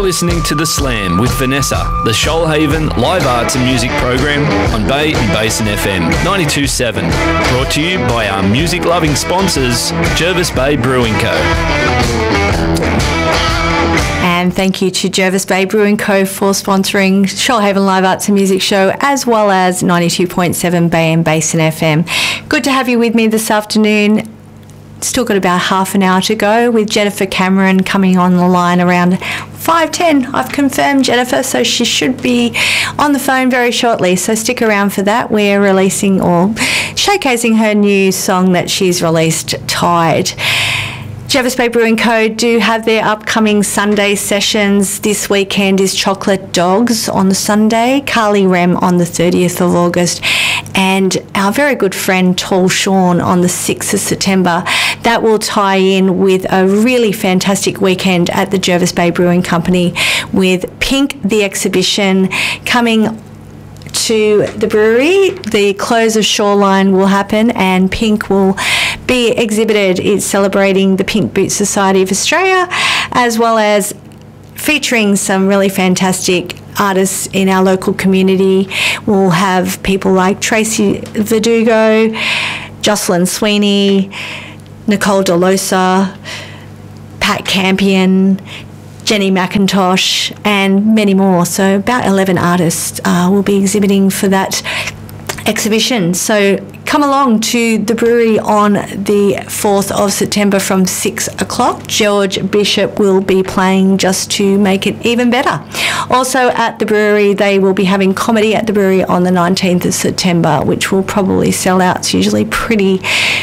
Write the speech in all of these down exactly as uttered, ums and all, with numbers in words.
listening to The Slam with Vanessa, the Shoalhaven live arts and music program on Bay and Basin F M ninety-two point seven. Brought to you by our music-loving sponsors, Jervis Bay Brewing Co. And thank you to Jervis Bay Brewing Co for sponsoring Shoalhaven Live Arts and Music Show, as well as ninety-two point seven Bay and Basin F M. Good to have you with me this afternoon. Still got about half an hour to go with Jennifer Cameron coming on the line around five ten. I've confirmed Jennifer, so she should be on the phone very shortly. So stick around for that. We're releasing or showcasing her new song that she's released, Tide. Jervis Bay Brewing Co do have their upcoming Sunday sessions. This weekend is Chocolate Dogs on the Sunday, Carly Rem on the thirtieth of August, and our very good friend Tall Sean on the sixth of September. That will tie in with a really fantastic weekend at the Jervis Bay Brewing Company with Pink the Exhibition coming to the brewery. The close of Shoreline will happen and Pink will be exhibited. It's celebrating the Pink Boot Society of Australia, as well as featuring some really fantastic artists in our local community. We'll have people like Tracy Verdugo, Jocelyn Sweeney, Nicole Delosa, Pat Campion, Jenny McIntosh, and many more. So about eleven artists uh, will be exhibiting for that exhibition. So come along to the brewery on the fourth of September from six o'clock. George Bishop will be playing just to make it even better. Also at the brewery, they will be having comedy at the brewery on the nineteenth of September, which will probably sell out. It's usually pretty,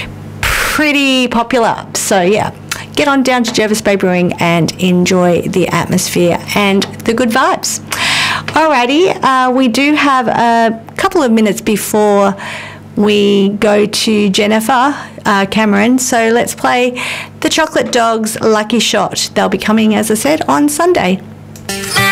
pretty popular. So yeah, get on down to Jervis Bay Brewing and enjoy the atmosphere and the good vibes. Alrighty, uh, we do have a couple of minutes before we go to Jennifer uh, Cameron, so let's play the Chocolate Dogs Lucky Shot. They'll be coming, as I said, on Sunday.